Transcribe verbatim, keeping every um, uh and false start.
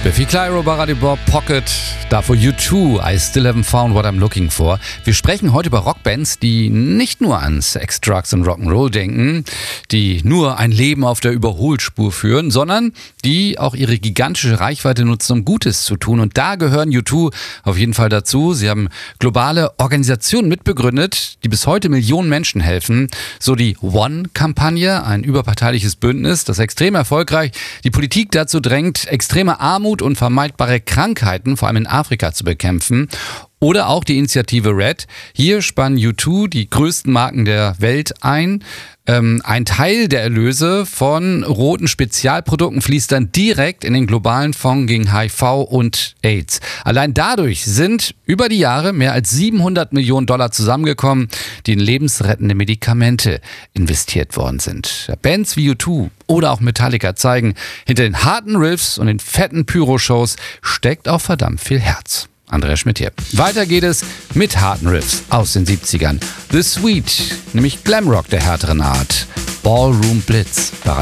Biffy Clyro, Baradi Bob, Pocket, davor U zwei, I Still Haven't Found What I'm Looking For. Wir sprechen heute über Rockbands, die nicht nur an Sex, Drugs und Rock'n'Roll denken, die nur ein Leben auf der Überholspur führen, sondern die auch ihre gigantische Reichweite nutzen, um Gutes zu tun. Und da gehören U zwei auf jeden Fall dazu. Sie haben globale Organisationen mitbegründet, die bis heute Millionen Menschen helfen. So die One-Kampagne, ein überparteiliches Bündnis, das extrem erfolgreich die Politik dazu drängt, extreme Armut und vermeidbare Krankheiten, vor allem in Afrika, zu bekämpfen. Oder auch die Initiative Red. Hier spannen U zwei die größten Marken der Welt ein. Ähm, ein Teil der Erlöse von roten Spezialprodukten fließt dann direkt in den globalen Fonds gegen H I V und AIDS. Allein dadurch sind über die Jahre mehr als siebenhundert Millionen Dollar zusammengekommen, die in lebensrettende Medikamente investiert worden sind. Bands wie U zwei oder auch Metallica zeigen, hinter den harten Riffs und den fetten Pyro-Shows steckt auch verdammt viel Herz. Andreas Schmidt hier. Weiter geht es mit harten Riffs aus den siebzigern. The Sweet, nämlich Glamrock der härteren Art. Ballroom Blitz.